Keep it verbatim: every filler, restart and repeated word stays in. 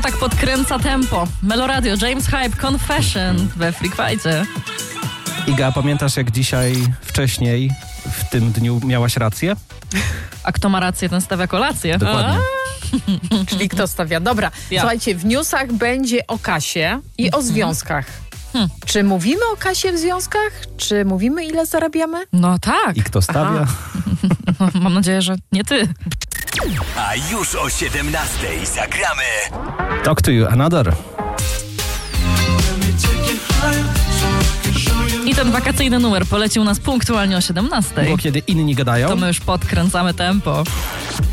tak podkręca tempo? Meloradio, James Hype, Confession we Freak Fight'cie. Iga, pamiętasz jak dzisiaj wcześniej w tym dniu miałaś rację? A kto ma rację, ten stawia kolację. Dokładnie. Czyli kto stawia? Dobra, Ja. słuchajcie, w newsach będzie o kasie i o związkach. Hmm. Czy mówimy o kasie w związkach? Czy mówimy, ile zarabiamy? No tak. I kto stawia? No, mam nadzieję, że nie ty. A już o siedemnastej zagramy Talk to you another. I ten wakacyjny numer polecił nas punktualnie o siedemnastej. Bo kiedy inni gadają, To my już podkręcamy tempo.